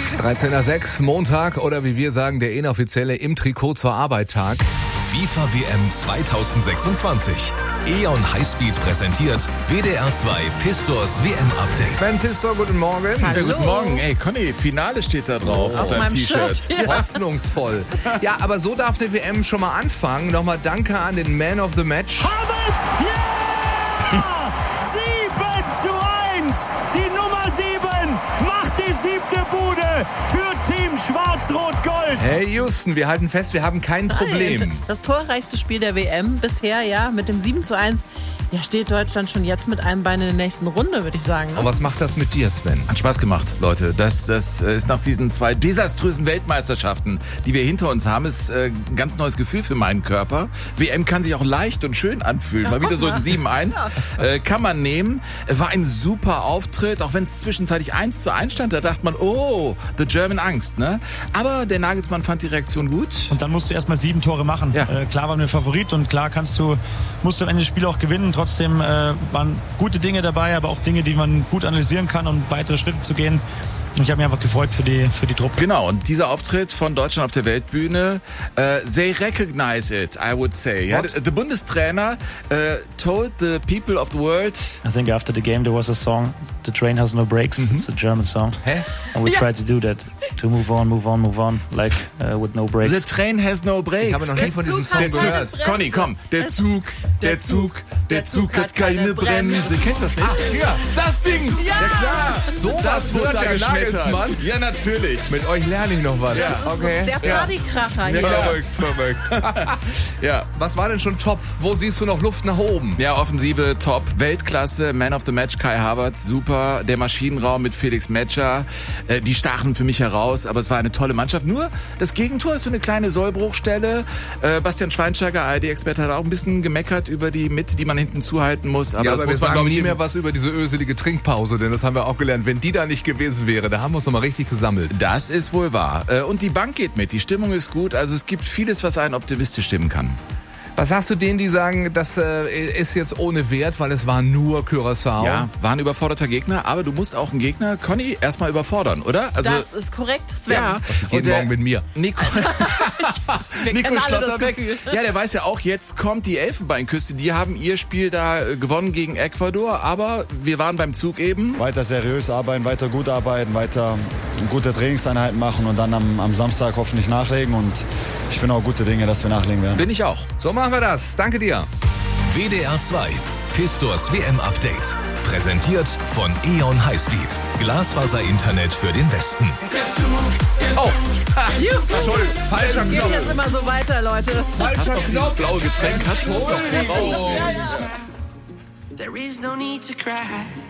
13.06 Montag oder wie wir sagen, der inoffizielle im Trikot zur Arbeit-Tag. FIFA WM 2026. E.ON Highspeed präsentiert WDR 2 Pistors WM-Update. Sven Pistor, guten Morgen. Ja, guten Morgen. Ey, Conny, Finale steht da drauf auf deinem T-Shirt. Ja. Hoffnungsvoll. Ja, aber so darf eine WM schon mal anfangen. Nochmal danke an den Man of the Match. Havertz! Ja! 7:1! Die Nummer 7 macht die 7. Bude für Team Schwarz-Rot-Gold. Hey Houston, wir halten fest, wir haben kein Problem. Das torreichste Spiel der WM bisher, ja, mit dem 7:1. Ja, steht Deutschland schon jetzt mit einem Bein in der nächsten Runde, würde ich sagen. Und was macht das mit dir, Sven? Hat Spaß gemacht, Leute. Das ist nach diesen 2 desaströsen Weltmeisterschaften, die wir hinter uns haben, ist ein ganz neues Gefühl für meinen Körper. WM kann sich auch leicht und schön anfühlen. Ja, mal wieder so ein 7:1. Ja. Kann man nehmen. War ein super Auftritt, auch wenn es zwischenzeitlich 1:1 stand. Da dachte man, oh, the German Angst, ne? Aber der Nagelsmann fand die Reaktion gut. Und dann musst du erstmal 7 Tore machen. Ja. Klar waren wir Favorit und klar musst du am Ende das Spiel auch gewinnen. Trotzdem waren gute Dinge dabei, aber auch Dinge, die man gut analysieren kann, um weitere Schritte zu gehen. Und ich habe mich einfach gefreut für die Truppe. Genau, und dieser Auftritt von Deutschland auf der Weltbühne, they recognize it, I would say. Ja, the Bundestrainer told the people of the world. I think after the game there was a song, The Train Has No Brakes. It's a German song. Hä? And we tried to do that. To move on, like with no brakes. The train has no brakes. Ich habe noch nie von diesem Song gehört. Conny, komm. Der Zug hat keine Bremse. Kennst du das nicht? Ach, ja. Das Ding! Ja, klar. Sowas wird da der geschmettert. Nagelsmann. Ja, natürlich. Mit euch lerne ich noch was. Ja. Okay. Der Partykracher hier. Verrückt. Ja. Was war denn schon top? Wo siehst du noch Luft nach oben? Ja, Offensive top, Weltklasse, Man of the Match, Kai Havertz, super. Der Maschinenraum mit Felix Metscher, die stachen für mich heraus, aber es war eine tolle Mannschaft. Nur das Gegentor ist so eine kleine Sollbruchstelle. Bastian Schweinsteiger, ARD-Experte, hat auch ein bisschen gemeckert über die Mitte, die man hinten zuhalten muss. Aber Ja, das aber wir muss man, sagen glaube ich, nie mehr was über diese öselige Trinkpause, denn das haben wir auch gelernt. Wenn die da nicht gewesen wäre, da haben wir uns nochmal richtig gesammelt. Das ist wohl wahr. Und die Bank geht mit, die Stimmung ist gut. Also es gibt vieles, was einen optimistisch stimmen kann. Was sagst du denen, die sagen, das ist jetzt ohne Wert, weil es war nur Curaçao? Ja, war ein überforderter Gegner, aber du musst auch einen Gegner, Conny, erstmal überfordern, oder? Also, Das ist korrekt, Sven. ja. Jeden Morgen mit mir. Wir Nico kennen alle das Schlotterbeck, Gefühl. ja, der weiß ja auch, jetzt kommt die Elfenbeinküste. Die haben ihr Spiel da gewonnen gegen Ecuador, aber wir waren beim Zug eben. Weiter seriös arbeiten, weiter gut arbeiten, weiter gute Trainingseinheiten machen und dann am Samstag hoffentlich nachlegen. Und ich bin auch gute Dinge, dass wir nachlegen werden. Bin ich auch. So machen wir das. Danke dir. WDR 2 Pistors WM-Update. Präsentiert von E.ON Highspeed. Glasfaser-Internet für den Westen. Oh, Entschuldigung, falscher Geht Knopf. jetzt immer so weiter, Leute. Falscher Knopf. Blaue Getränk hast du noch. Ja, ja. There is no need to cry.